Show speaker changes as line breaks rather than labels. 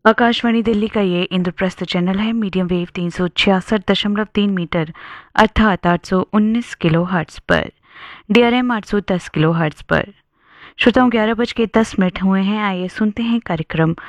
आकाशवाणी दिल्ली का ये इंद्रप्रस्थ चैनल है। मीडियम वेव 366.3 मीटर अर्थात 819 किलो हर्ट्ज पर, DRM 810 किलो हर्ट्ज पर। श्रोताओं, 11 बज के 10 मिनट हुए हैं। आइए सुनते हैं कार्यक्रम